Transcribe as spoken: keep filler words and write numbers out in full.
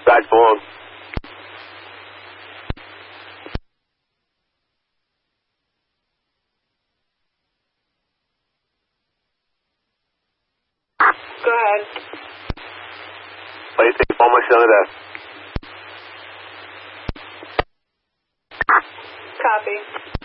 Back form. Go ahead. Placing almost on the desk. Copy.